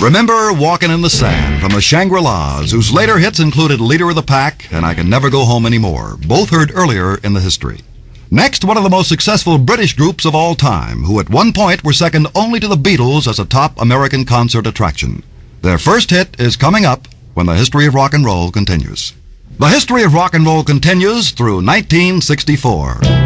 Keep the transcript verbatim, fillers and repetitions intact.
Remember Walking in the Sand from the Shangri-Las, whose later hits included Leader of the Pack and I Can Never Go Home Anymore, both heard earlier in the history. Next, one of the most successful British groups of all time, who at one point were second only to the Beatles as a top American concert attraction. Their first hit is coming up when the history of rock and roll continues. The history of rock and roll continues through nineteen sixty-four.